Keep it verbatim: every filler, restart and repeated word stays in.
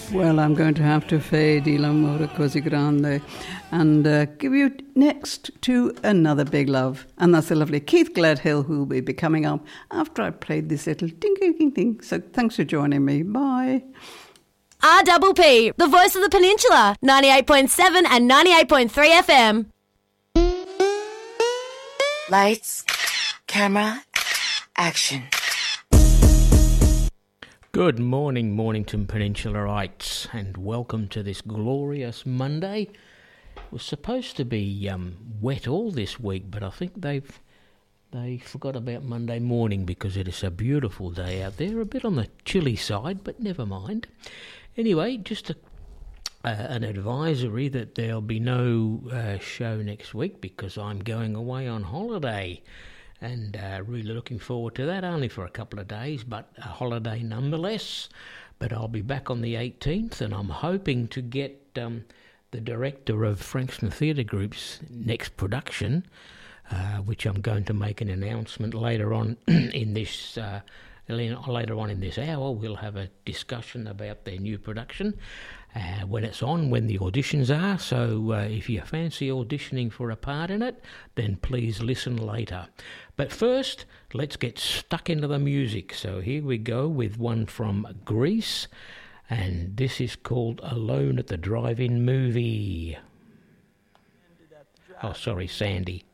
Well, I'm going to have to fade Il amore così grande and uh, give you next to another big love. And that's the lovely Keith Gledhill, who will be coming up after I've played this little ding, ding, ding, ding. So thanks for joining me. Bye. R P P, the voice of the peninsula, ninety-eight point seven and ninety-eight point three F M. Lights, camera, action. Good morning, Mornington Peninsularites, and welcome to this glorious Monday. It was supposed to be um, wet all this week, but I think they've they forgot about Monday morning because it is a beautiful day out there. A bit on the chilly side, but never mind. Anyway, just a, uh, an advisory that there'll be no uh, show next week because I'm going away on holiday. And uh, really looking forward to that, only for a couple of days, but a holiday nonetheless. But I'll be back on the eighteenth, and I'm hoping to get um, the director of Frankston Theatre Group's next production, uh, which I'm going to make an announcement later on in this uh, later on in this hour. We'll have a discussion about their new production uh, when it's on, when the auditions are. So uh, if you fancy auditioning for a part in it, then please listen later. But first, let's get stuck into the music. So here we go with one from Greece, and this is called Alone at the Drive-In Movie. Oh, sorry, Sandy.